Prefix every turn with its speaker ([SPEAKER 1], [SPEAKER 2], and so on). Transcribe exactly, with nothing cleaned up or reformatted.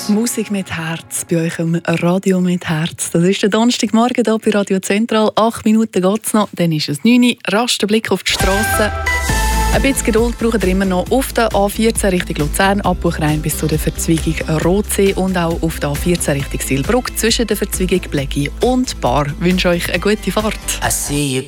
[SPEAKER 1] Musik mit Herz, bei euch im Radio mit Herz. Das ist der Donnerstagmorgen hier bei Radio Zentral. Acht Minuten geht es noch, dann ist es neun Uhr. Raster Blick auf die Straße. Ein bisschen Geduld braucht ihr immer noch auf der A vierzehn Richtung Luzern, Abbruchrein bis zu der Verzweigung Rotsee und auch auf der A vierzehn Richtung Silbruck zwischen der Verzweigung Bleggi und Bar. Ich wünsche euch eine gute Fahrt.